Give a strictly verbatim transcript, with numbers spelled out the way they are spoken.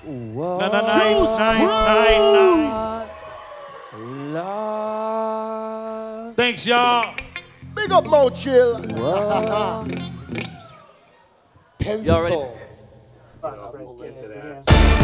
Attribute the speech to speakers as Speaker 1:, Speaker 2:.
Speaker 1: What?
Speaker 2: No, no, nice, nice, nice,
Speaker 1: Lord.
Speaker 2: Thanks, y'all.
Speaker 3: Big up Mo Chill.
Speaker 1: What?
Speaker 3: Pencil.